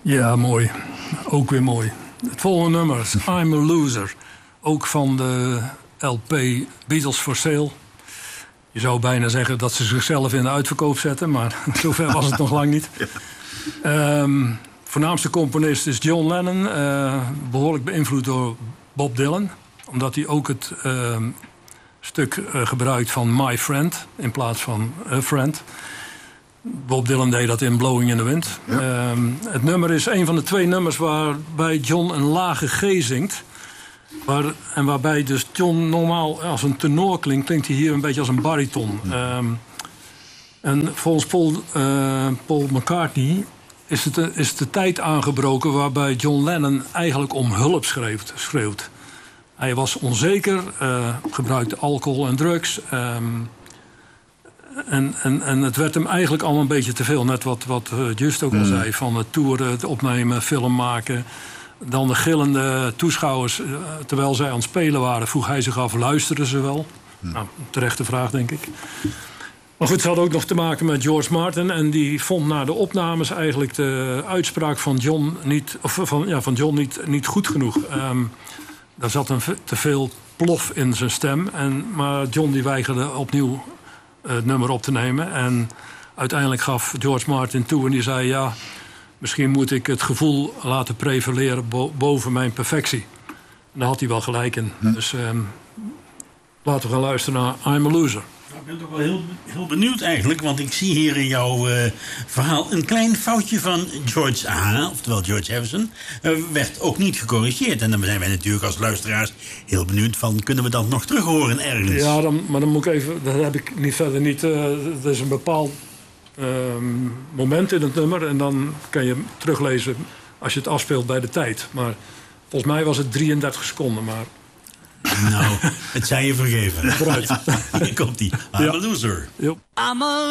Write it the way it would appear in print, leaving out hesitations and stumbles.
Ja, mooi. Ook weer mooi. Het volgende nummer is I'm a Loser. Ook van de LP Beatles for Sale. Je zou bijna zeggen dat ze zichzelf in de uitverkoop zetten, maar zover was het nog lang niet. Voornaamste componist is John Lennon. Behoorlijk beïnvloed door Bob Dylan. Omdat hij ook het stuk gebruikt van My Friend in plaats van A Friend. Bob Dylan deed dat in Blowing in the Wind. Ja. Het nummer is een van de 2 nummers waarbij John een lage G zingt. En waarbij dus John normaal als een tenor klinkt hij hier een beetje als een bariton. En volgens Paul McCartney is de tijd aangebroken waarbij John Lennon eigenlijk om hulp schreeuwt. Hij was onzeker, gebruikte alcohol en drugs. En het werd hem eigenlijk allemaal een beetje te veel. Net wat Just ook al zei, van het toeren, het opnemen, film maken. Dan de gillende toeschouwers, terwijl zij aan het spelen waren, vroeg hij zich af, luisteren ze wel? Nou, terechte vraag, denk ik. Maar goed, het had ook nog te maken met George Martin. En die vond na de opnames eigenlijk de uitspraak van John niet goed genoeg. Daar zat te veel plof in zijn stem. Maar John die weigerde opnieuw het nummer op te nemen. En uiteindelijk gaf George Martin toe en die zei, ja, misschien moet ik het gevoel laten prevaleren boven mijn perfectie. En daar had hij wel gelijk in. Dus laten we gaan luisteren naar I'm a Loser. Ik ben toch wel heel benieuwd eigenlijk, want ik zie hier in jouw verhaal een klein foutje van George A., oftewel George Harrison, werd ook niet gecorrigeerd. En dan zijn wij natuurlijk als luisteraars heel benieuwd van, kunnen we dat nog terug horen ergens? Ja, maar dan moet ik even, dat heb ik niet. Er is een bepaald moment in het nummer en dan kan je teruglezen als je het afspeelt bij de tijd. Maar volgens mij was het 33 seconden, maar... Nou, het zij je vergeven. Vooruit. Hier komt-ie. I'm a Loser. Yep. I'm a